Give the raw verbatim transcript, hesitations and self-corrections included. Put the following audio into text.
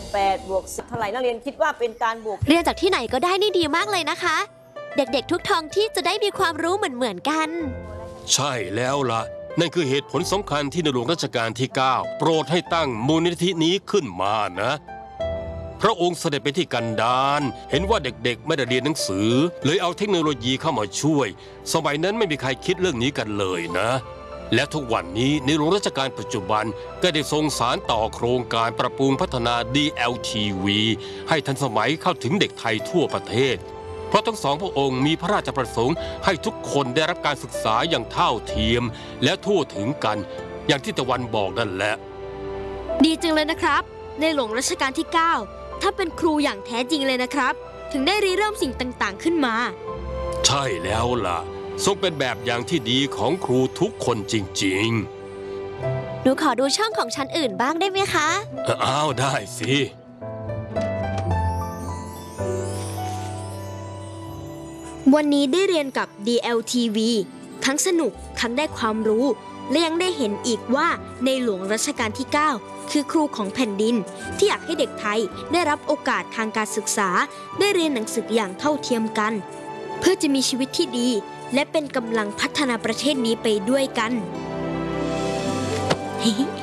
แปดบวกสิบเท่าไหร่นักเรียนคิดว่าเป็นการบวกเรียนจากที่ไหนก็ได้นี่ดีมากเลยนะคะเด็กๆทุกท้องที่จะได้มีความรู้เหมือนๆกันใช่แล้วล่ะนั่นคือเหตุผลสำคัญที่ในหลวงรัชกาลที่เก้าโปรดให้ตั้งมูลนิธินี้ขึ้นมานะพระองค์เสด็จไปที่กันดารเห็นว่าเด็กๆไม่ได้เรียนหนังสือเลยเอาเทคโนโลยีเข้ามาช่วยสมัยนั้นไม่มีใครคิดเรื่องนี้กันเลยนะและทุกวันนี้ในหลวงรัชกาลปัจจุบันก็ได้ทรงสานต่อโครงการปรับปรุงพัฒนา ดี แอล ที วี ให้ทันสมัยเข้าถึงเด็กไทยทั่วประเทศเพราะทั้งสองพระองค์มีพระราชประสงค์ให้ทุกคนได้รับการศึกษาอย่างเท่าเทียมและทั่วถึงกันอย่างที่ตะวันบอกนั่นแหละดีจังเลยนะครับในหลวงรัชกาลที่เก้าถ้าเป็นครูอย่างแท้จริงเลยนะครับถึงได้ริเริ่มสิ่งต่างๆขึ้นมาใช่แล้วล่ะทรงเป็นแบบอย่างที่ดีของครูทุกคนจริงๆหนูขอดูช่องของชั้นอื่นบ้างได้ไหมคะอ้าวได้สิวันนี้ได้เรียนกับ ดี แอล ที วี ทั้งสนุกทั้งได้ความรู้และยังได้เห็นอีกว่าในหลวงรัชกาลที่เก้าคือครูของแผ่นดินที่อยากให้เด็กไทยได้รับโอกาสทางการศึกษาได้เรียนหนังสืออย่างเท่าเทียมกันเพื่อจะมีชีวิตที่ดีและเป็นกำลังพัฒนาประเทศนี้ไปด้วยกัน